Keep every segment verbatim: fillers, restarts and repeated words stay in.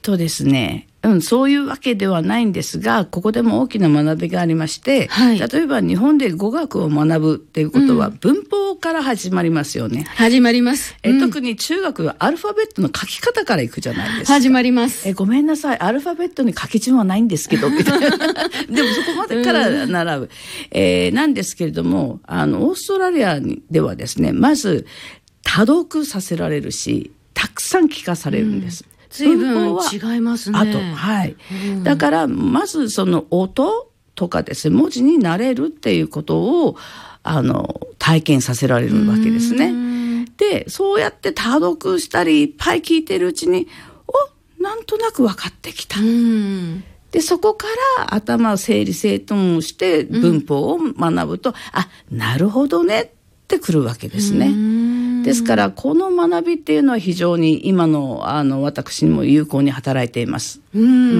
とですね、うん、そういうわけではないんですが、ここでも大きな学びがありまして、はい、例えば日本で語学を学ぶっていうことは文法から始まりますよね、うん、 始まります、 え、 うん、 特に中学はアルファベットの書き方からいくじゃないですか。 始まります。 え、ごめんなさい、アルファベットに書き順はないんですけどみたいなでもそこまでから習う、うん、えー、なんですけれども、あのオーストラリアではですね、まず多読させられるし、たくさん聞かされるんです、うん、 随分違いますね。 あと、はい、うん、だからまずその音とかですね、文字になれるっていうことをあの体験させられるわけですね。で、そうやって多読したりいっぱい聞いてるうちに、お、なんとなく分かってきた。で、そこから頭を整理整頓して文法を学ぶと、うん、あ、なるほどねってくるわけですね。ですからこの学びっていうのは非常に今のあの私にも有効に働いています。 うーん、うん、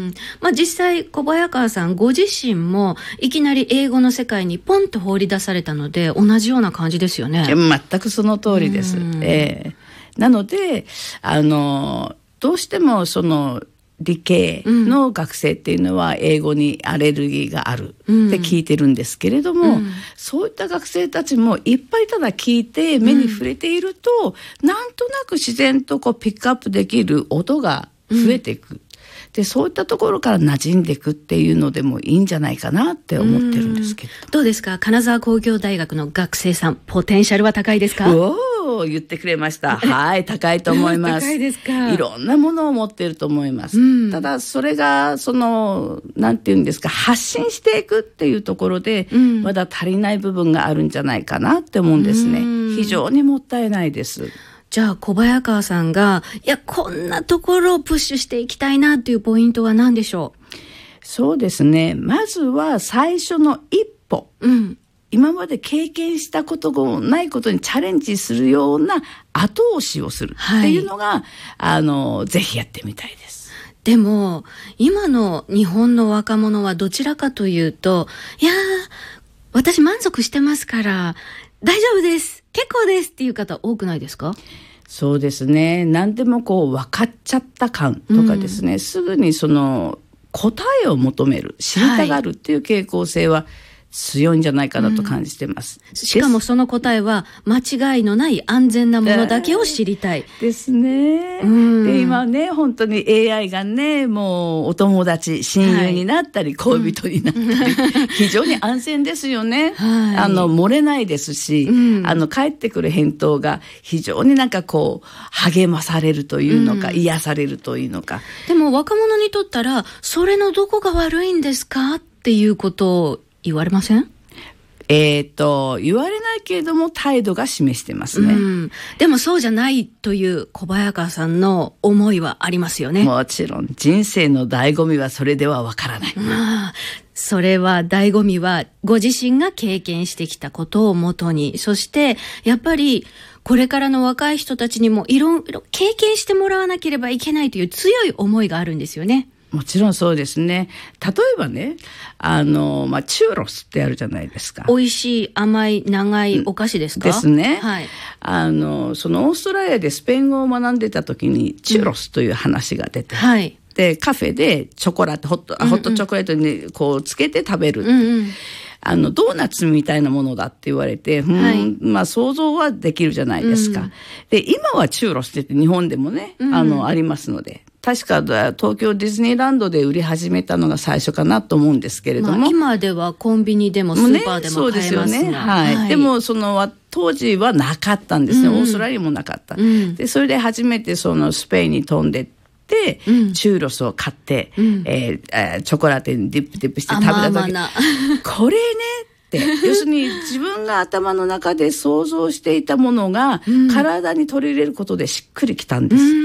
まあ、実際小早川さんご自身もいきなり英語の世界にポンと放り出されたので、同じような感じですよね。 全くその通りです、えー、なのであのどうしてもその理系の学生っていうのは英語にアレルギーがあるって聞いてるんですけれども、うん、そういった学生たちもいっぱいただ聞いて目に触れていると、うん、なんとなく自然とこうピックアップできる音が増えていく、うん、でそういったところから馴染んでいくっていうのでもいいんじゃないかなって思ってるんですけど。 どうですか、金沢工業大学の学生さん、ポテンシャルは高いですか？ おー、言ってくれました。はい、高いと思います。 高いですか？ いろんなものを持っていると思います、うん、ただそれがそのなんていうんですか、発信していくっていうところで、うん、まだ足りない部分があるんじゃないかなって思うんですね、うん、非常にもったいないです。 じゃあ小早川さんが、いや、こんなところをプッシュしていきたいなっていうポイントは何でしょう？ そうですね、まずは最初の一歩、うん、今まで経験したことがないことにチャレンジするような後押しをするっていうのが、はい、あのぜひやってみたいです。 でも今の日本の若者はどちらかというと、いやー、私満足してますから大丈夫です、結構ですっていう方多くないですか？ そうですね、何でもこう分かっちゃった感とかですね、うん、すぐにその答えを求める、知りたがるっていう傾向性は強いんじゃないかなと感じてます、 うん、しかもその答えは間違いのない安全なものだけを知りたい、 えー、ですね、うん、で今ね、本当に エーアイ がね、もうお友達、親友になったり、はい、恋人になったり、うん、非常に安全ですよね、はい、あの漏れないですし、うん、あの返ってくる返答が非常になんかこう励まされるというのか、うん、癒されるというのか。 でも若者にとったら、それのどこが悪いんですかっていうことを言われません？ えーと、言われないけれども態度が示してますね、うん、 でもそうじゃないという小早川さんの思いはありますよね。 もちろん人生の醍醐味はそれではわからない、 まあ、それは醍醐味はご自身が経験してきたことをもとに、そしてやっぱりこれからの若い人たちにもいろいろ経験してもらわなければいけないという強い思いがあるんですよね。 もちろんそうですね。例えばね、あの、まあ、チューロスってあるじゃないですか。 美味しい甘い長いお菓子ですか？ ですね、 はい、 あのそのオーストラリアでスペイン語を学んでた時にチューロスという話が出て、うん、はい、でカフェでチョコラテホット、うんうん、ホットチョコレートにこうつけて食べる、うんうん、あのドーナツみたいなものだって言われて、うん、はい、まあ、想像はできるじゃないですか、うん、で今はチューロスって日本でもね、うん、あのありますので、確か東京ディズニーランドで売り始めたのが最初かなと思うんですけれども、 まあ、今ではコンビニでもスーパーでも買えますが、ね、そうですよね、はいはい、 でもその当時はなかったんですね、うん、オーストラリアもなかった、うん、でそれで初めてそのスペインに飛んでで、うん、チューロスを買って、うん、えー、チョコラテにディップディップして食べた時、これねって要するに自分が頭の中で想像していたものが体に取り入れることでしっくりきたんです、うん、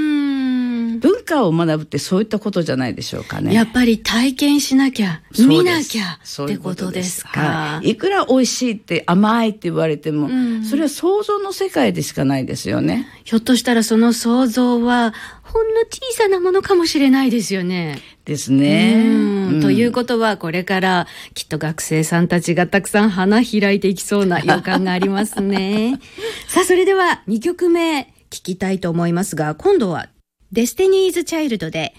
文化を学ぶってそういったことじゃないでしょうかね。 やっぱり体験しなきゃ見なきゃってことですか。 はい、いくら美味しいって甘いって言われても、うん、それは想像の世界でしかないですよね。 ひょっとしたらその想像はほんの小さなものかもしれないですよね。 ですね。 うん、ということはこれからきっと学生さんたちがたくさん花開いていきそうな予感がありますね。さあ、それではにきょくめ聞きたいと思いますが、今度はデスティニーズチャイルドで